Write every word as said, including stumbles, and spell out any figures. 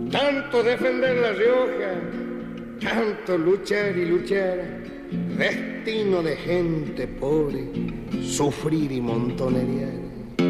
Tanto defender La Rioja, tanto luchar y luchar, destino de gente pobre, sufrir y montonerear.